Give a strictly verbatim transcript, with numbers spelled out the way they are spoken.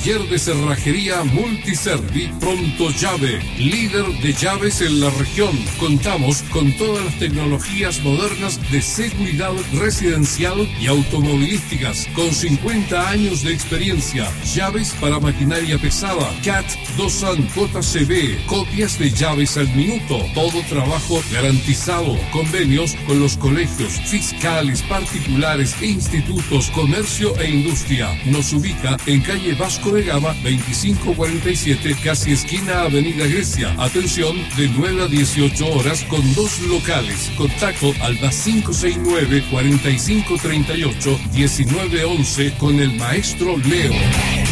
Taller de cerrajería Multiservi Pronto Llave, líder de llaves en la región. Contamos con todas las tecnologías modernas de seguridad residencial y automovilísticas, con cincuenta años de experiencia. Llaves para maquinaria pesada, C A T, Dosan, J C B, copias de llaves al minuto. Todo trabajo garantizado. Convenios con los colegios, fiscales, particulares e institutos, comercio e industria. Nos ubica en calle Vasco de Gama veinticinco cuarenta y siete, casi esquina Avenida Grecia. Atención de nueve a dieciocho horas con dos locales. Contacto al más cinco seis nueve, cuarenta y cinco treinta y ocho, diecinueve once con el maestro Leo.